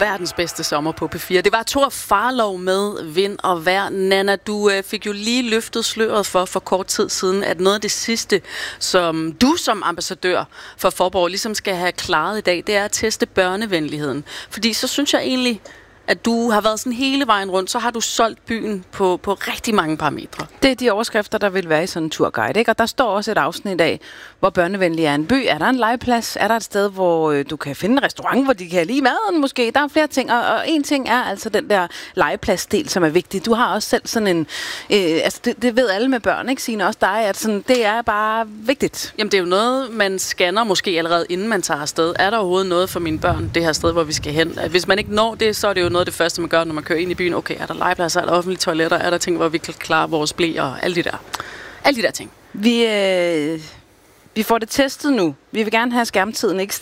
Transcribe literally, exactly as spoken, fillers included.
verdens bedste sommer på P fire. Det var Thor Farlov med Vind og Vejr. Nanna, du øh, fik jo lige løftet sløret for for kort tid siden, at noget af det sidste, som du som ambassadør for Faaborg ligesom skal have klaret i dag, det er at teste børnevenligheden. Fordi så synes jeg egentlig, at du har været sådan hele vejen rundt, så har du solgt byen på, på rigtig mange parametre. Det er de overskrifter, der vil være i sådan en turguide, ikke? Og der står også et afsnit af, hvor børnevenlig er en by. Er der en legeplads? Er der et sted, hvor øh, du kan finde en restaurant, hvor de kan lide maden måske? Der er flere ting, og, og en ting er altså den der legepladsdel, som er vigtig. Du har også selv sådan en, øh, altså det, det ved alle med børn, ikke, Signe? Også dig, at sådan, det er bare vigtigt. Jamen det er jo noget, man scanner måske allerede inden man tager afsted. Er der overhovedet noget for mine børn, det her sted, hvor vi skal hen? Hvis man ikke når det, så er det jo noget af det første, man gør, når man kører ind i byen. Okay, er der legepladser, er der offentlige toiletter, er der ting, hvor vi kan klare vores ble og alle de der, alle de der ting. Vi, øh, vi får det testet nu. Vi vil gerne have skærmtiden ikke